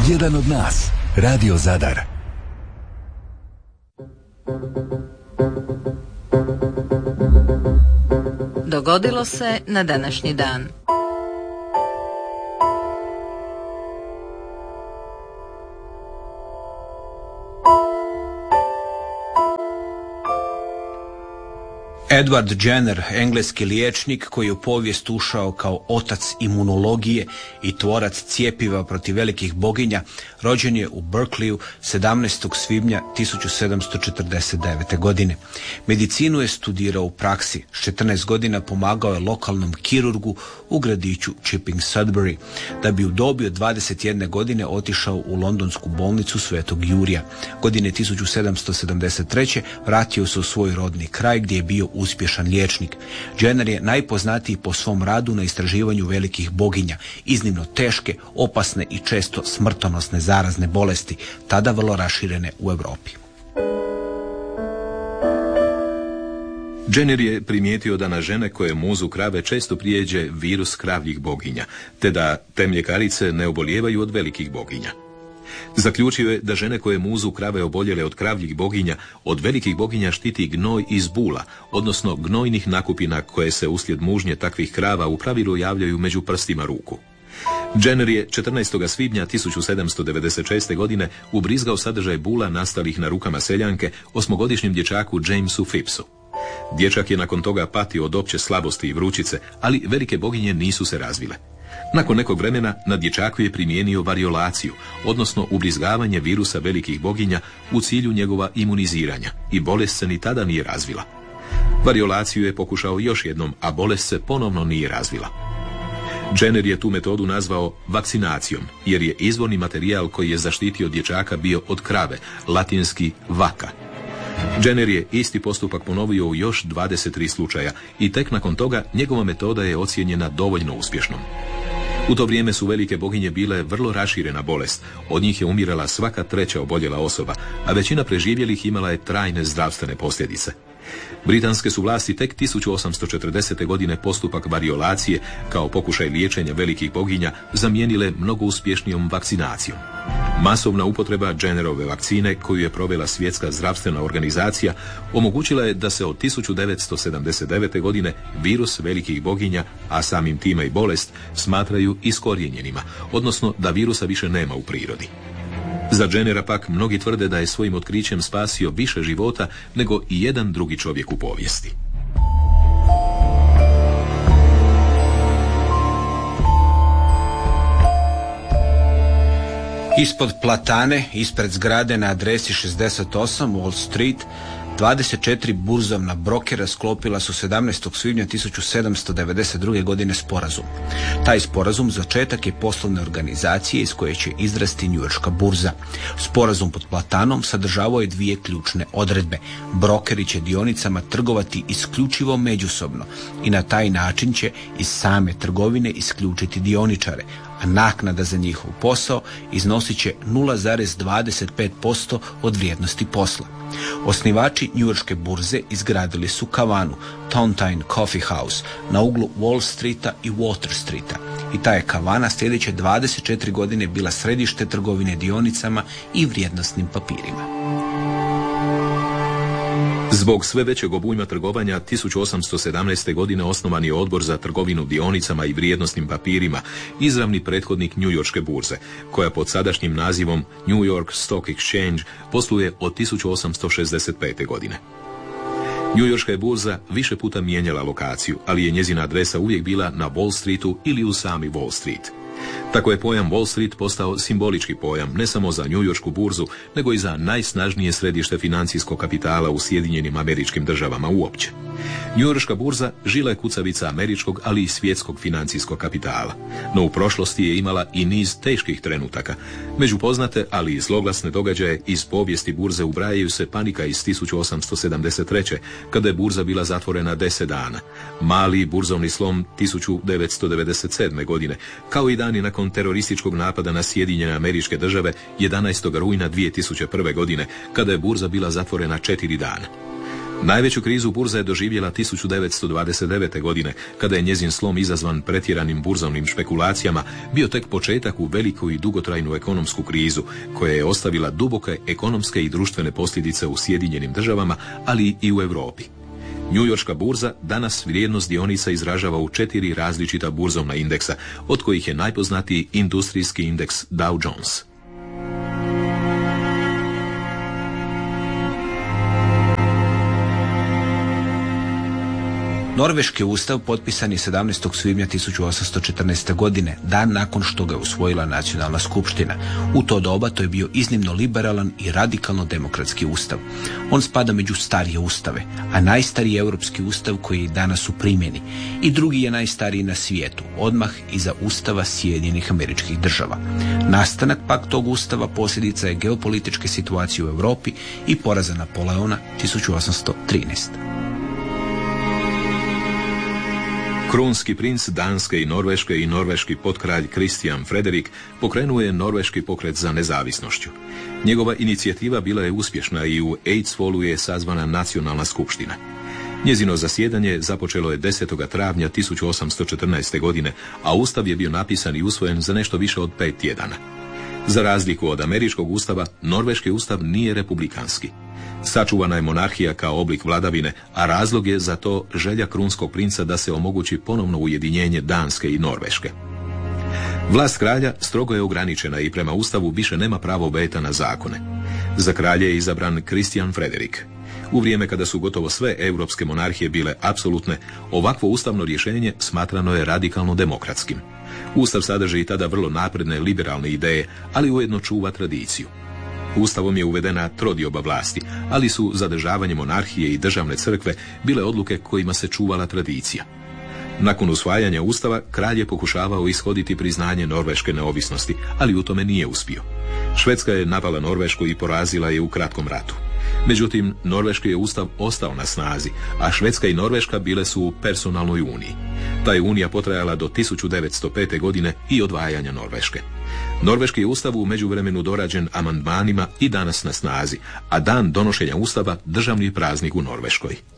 Jedan od nas. Radio Zadar. Dogodilo se na današnji dan. Edward Jenner, engleski liječnik koji je u povijest ušao kao otac imunologije i tvorac cjepiva protiv velikih boginja, rođen je u Berkeleyu 17. svibnja 1749. godine. Medicinu je studirao u praksi. S 14 godina pomagao je lokalnom kirurgu u gradiću Chipping Sudbury, da bi u dobi od 21 godine otišao u londonsku bolnicu Svetog Jurija. Godine 1773. vratio se u svoj rodni kraj gdje je bio uspješan liječnik. Jenner je najpoznatiji po svom radu na istraživanju velikih boginja, iznimno teške, opasne i često smrtonosne zarazne bolesti, tada vrlo raširene u Europi. Jenner je primijetio da na žene koje muzu krave često prijeđe virus kravljih boginja, te da te mljekarice ne obolijevaju od velikih boginja. Zaključio je da žene koje muzu krave oboljele od kravljih boginja, od velikih boginja štiti gnoj iz bula, odnosno gnojnih nakupina koje se uslijed mužnje takvih krava u pravilu javljaju među prstima ruku. Jenner je 14. svibnja 1796. godine ubrizgao sadržaj bula nastalih na rukama seljanke 8-godišnjem dječaku Jamesu Phippsu. Dječak je nakon toga patio od opće slabosti i vrućice, ali velike boginje nisu se razvile. Nakon nekog vremena na dječaku je primijenio variolaciju, odnosno ubrizgavanje virusa velikih boginja u cilju njegova imuniziranja i bolest se ni tada nije razvila. Variolaciju je pokušao još jednom, a bolest se ponovno nije razvila. Jenner je tu metodu nazvao vakcinacijom, jer je izvorni materijal koji je zaštitio dječaka bio od krave, latinski vaka. Jenner je isti postupak ponovio u još 23 slučaja i tek nakon toga njegova metoda je ocijenjena dovoljno uspješnom. U to vrijeme su velike boginje bile vrlo raširena bolest, od njih je umirala svaka treća oboljela osoba, a većina preživjelih imala je trajne zdravstvene posljedice. Britanske su vlasti tek 1840. godine postupak variolacije kao pokušaj liječenja velikih boginja zamijenile mnogo uspješnijom vakcinacijom. Masovna upotreba Jennerove vakcine, koju je provela Svjetska zdravstvena organizacija, omogućila je da se od 1979. godine virus velikih boginja, a samim time i bolest, smatraju iskorijenjenima, odnosno da virusa više nema u prirodi. Za Jennera pak mnogi tvrde da je svojim otkrićem spasio više života nego i jedan drugi čovjek u povijesti. Ispod platane, ispred zgrade na adresi 68 Wall Street, 24 burzovna brokera sklopila su 17. svibnja 1792. godine sporazum. Taj sporazum začetak je poslovne organizacije iz koje će izrasti njujorška burza. Sporazum pod platanom sadržavao je dvije ključne odredbe. Brokeri će dionicama trgovati isključivo međusobno i na taj način će iz same trgovine isključiti dioničare, a naknada za njihov posao iznosit će 0,25% od vrijednosti posla. Osnivači njujorške burze izgradili su kavanu Tontine Coffee House na uglu Wall Streeta i Water Streeta i ta je kavana sljedeće 24 godine bila središte trgovine dionicama i vrijednosnim papirima. Zbog sve većeg obujma trgovanja 1817. godine osnovan je odbor za trgovinu dionicama i vrijednosnim papirima, izravni prethodnik njujorške burze, koja pod sadašnjim nazivom New York Stock Exchange posluje od 1865. godine. Njujorška je burza više puta mijenjala lokaciju, ali je njezina adresa uvijek bila na Wall Streetu ili u sami Wall Street. Tako je pojam Wall Street postao simbolički pojam ne samo za njujoršku burzu, nego i za najsnažnije središte financijskog kapitala u Sjedinjenim Američkim Državama uopće. Njujorška burza žila je kucavica američkog, ali i svjetskog financijskog kapitala. No u prošlosti je imala i niz teških trenutaka. Među poznate, ali i zloglasne događaje iz povijesti burze ubrajaju se panika iz 1873. kada je burza bila zatvorena 10 dana. Mali burzovni slom 1997. godine, kao i dani nakon terorističkog napada na Sjedinjene Američke Države 11. rujna 2001. godine, kada je burza bila zatvorena 4 dana. Najveću krizu burza je doživjela 1929. godine, kada je njezin slom izazvan pretjeranim burzovnim špekulacijama bio tek početak u veliku i dugotrajnu ekonomsku krizu, koja je ostavila duboke ekonomske i društvene posljedice u Sjedinjenim Državama, ali i u Europi. Njujorška burza danas vrijednost dionica izražava u 4 različita burzovna indeksa, od kojih je najpoznatiji industrijski indeks Dow Jones. Norveški ustav potpisan je 17. svibnja 1814. godine, dan nakon što ga je usvojila nacionalna skupština. U to doba to je bio iznimno liberalan i radikalno demokratski ustav. On spada među starije ustave, a najstariji europski ustav koji je danas u primjeni. I drugi je najstariji na svijetu, odmah iza ustava Sjedinjenih Američkih Država. Nastanak pak tog ustava posljedica je geopolitičke situacije u Europi i poraza Napoleona 1813. Krunski princ Danske i norveški potkralj Kristijan Frederik pokrenuo je norveški pokret za nezavisnošću. Njegova inicijativa bila je uspješna i u Eidsvollu je sazvana nacionalna skupština. Njezino zasjedanje započelo je 10. travnja 1814. godine, a ustav je bio napisan i usvojen za nešto više od 5 tjedana. Za razliku od američkog ustava, norveški ustav nije republikanski. Sačuvana je monarhija kao oblik vladavine, a razlog je za to želja krunskog princa da se omogući ponovno ujedinjenje Danske i Norveške. Vlast kralja strogo je ograničena i prema ustavu više nema pravo veta na zakone. Za kralja je izabran Kristijan Frederik. U vrijeme kada su gotovo sve europske monarhije bile apsolutne, ovakvo ustavno rješenje smatrano je radikalno demokratskim. Ustav sadrži i tada vrlo napredne liberalne ideje, ali ujedno čuva tradiciju. Ustavom je uvedena trodioba vlasti, ali su zadržavanje monarhije i državne crkve bile odluke kojima se čuvala tradicija. Nakon usvajanja ustava, kralj je pokušavao ishoditi priznanje norveške neovisnosti, ali u tome nije uspio. Švedska je napala Norvešku i porazila je u kratkom ratu. Međutim, norveški je ustav ostao na snazi, a Švedska i Norveška bile su u personalnoj uniji. Ta je unija potrajala do 1905. godine i odvajanja Norveške. Norveški je ustav u međuvremenu dorađen amandmanima i danas na snazi, a dan donošenja ustava državni praznik u Norveškoj.